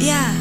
Ya.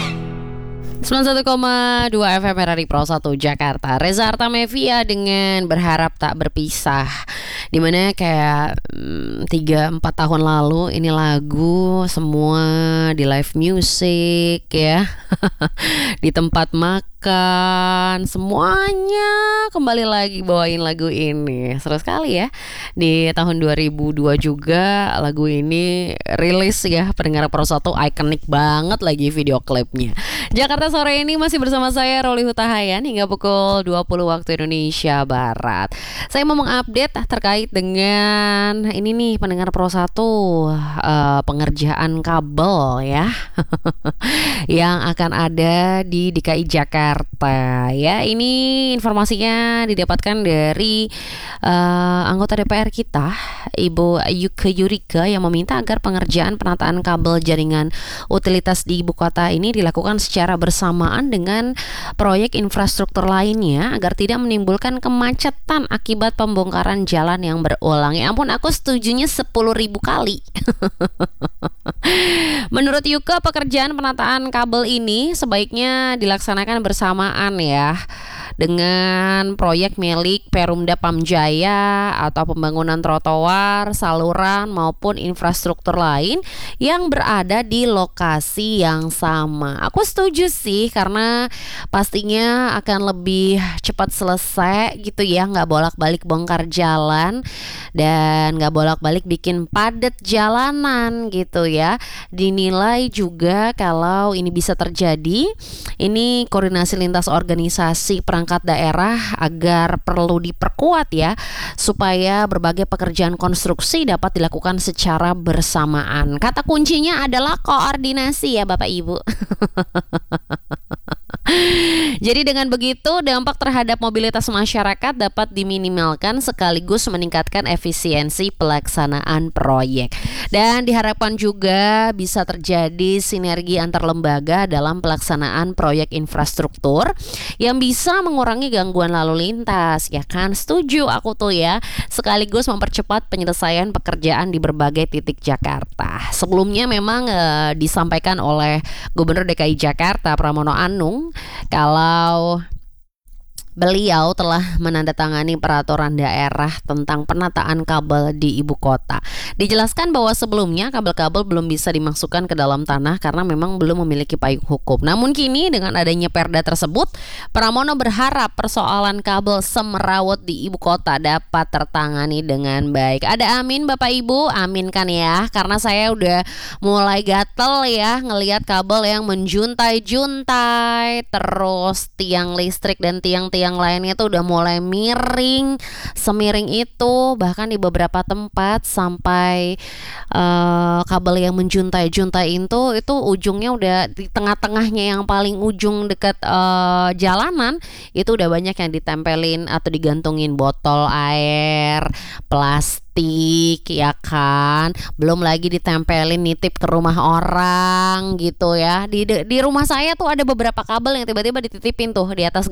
91,2 FM RRI Pro 1 Jakarta. Reza Artamevia dengan Berharap Tak Berpisah. Dimana kayak 3-4 tahun lalu ini lagu semua di live music ya. Di tempat makan, semuanya kembali lagi bawain lagu ini. Seru sekali ya. Di tahun 2002 juga lagu ini rilis ya. Pendengar Pro 1, ikonik banget lagi video klipnya. Jakarta sore ini masih bersama saya Roli Hutahayan hingga pukul 20 waktu Indonesia Barat. Saya mau mengupdate terkait dengan ini nih pendengar Pro 1, pengerjaan kabel ya. Yang akan ada di DKI Jakarta ya. Ini informasinya didapatkan dari anggota DPR kita, Ibu Yuke Yurika, yang meminta agar pengerjaan penataan kabel jaringan utilitas di ibu kota ini dilakukan secara bersamaan dengan proyek infrastruktur lainnya agar tidak menimbulkan kemacetan akibat pembongkaran jalan yang berulang. Ya ampun, aku setujunya 10.000 kali. Menurut Yuka, pekerjaan penataan kabel ini sebaiknya dilaksanakan bersamaan ya dengan proyek milik Perumda Pamjaya atau pembangunan trotoar, saluran maupun infrastruktur lain yang berada di lokasi yang sama. Aku setuju sih, karena pastinya akan lebih cepat selesai gitu ya, nggak bolak-balik bongkar jalan dan nggak bolak-balik bikin padat jalanan gitu ya. Dinilai juga kalau ini bisa terjadi, ini koordinasi lintas organisasi perangkat daerah agar perlu diperkuat ya, supaya berbagai pekerjaan konstruksi dapat dilakukan secara bersamaan. Kata kuncinya adalah koordinasi ya Bapak Ibu. Jadi dengan begitu dampak terhadap mobilitas masyarakat dapat diminimalkan sekaligus meningkatkan efisiensi pelaksanaan proyek. Dan diharapkan juga bisa terjadi sinergi antar lembaga dalam pelaksanaan proyek infrastruktur yang bisa mengurangi gangguan lalu lintas. Ya kan, setuju aku tuh ya. Sekaligus mempercepat penyelesaian pekerjaan di berbagai titik Jakarta. Sebelumnya memang disampaikan oleh Gubernur DKI Jakarta Pramono Anung kalau beliau telah menandatangani peraturan daerah tentang penataan kabel di ibu kota. Dijelaskan bahwa sebelumnya kabel-kabel belum bisa dimasukkan ke dalam tanah karena memang belum memiliki payung hukum. Namun kini dengan adanya perda tersebut, Pramono berharap persoalan kabel semrawut di ibu kota dapat tertangani dengan baik. Ada amin Bapak Ibu, aminkan ya. Karena saya udah mulai gatel ya ngelihat kabel yang menjuntai-juntai, terus tiang listrik dan tiang-tiang yang lainnya tuh udah mulai miring, semiring itu. Bahkan di beberapa tempat sampai kabel yang menjuntai-juntai itu ujungnya udah di tengah-tengahnya, yang paling ujung dekat jalanan itu udah banyak yang ditempelin atau digantungin botol air, plastik ya kan. Belum lagi ditempelin nitip ke rumah orang gitu ya. Di rumah saya tuh ada beberapa kabel yang tiba-tiba dititipin tuh di atas